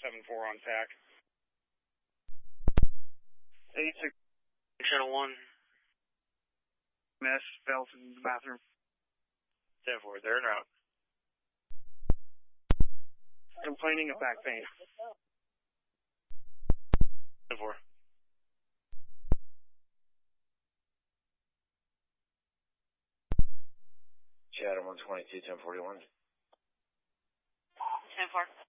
7-4 on TAC. 86, channel 1. Miss, fell in the bathroom. 10-4, they're en route. Complaining of back pain. 10-4. Chatham 122, 1041. 10-4.